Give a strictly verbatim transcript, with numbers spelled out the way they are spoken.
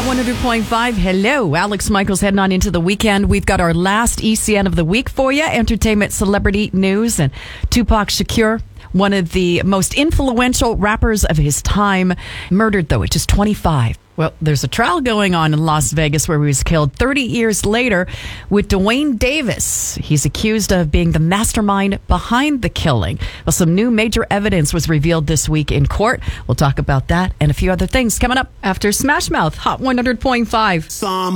Hot one hundred point five. Hello. Alex Michaels heading on into the weekend. We've got our last E C N of the week for you. Entertainment, celebrity news, and Tupac Shakur, one of the most influential rappers of his time, murdered, though, at just twenty-five. Well, there's a trial going on in Las Vegas where he was killed thirty years later with Dwayne Davis. He's accused of being the mastermind behind the killing. Well, some new major evidence was revealed this week in court. We'll talk about that and a few other things coming up after Smash Mouth, Hot one hundred point five. Some